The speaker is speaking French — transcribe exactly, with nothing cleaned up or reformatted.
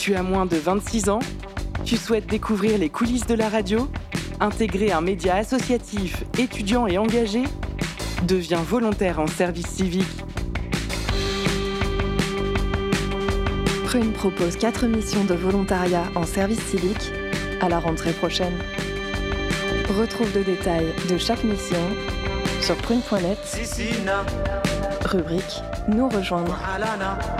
Tu as moins de vingt-six ans? Tu souhaites découvrir les coulisses de la radio? Intégrer un média associatif, étudiant et engagé? Deviens volontaire en service civique. Prune propose quatre missions de volontariat en service civique à la rentrée prochaine. Retrouve le détail de chaque mission sur prune point net, rubrique Nous rejoindre.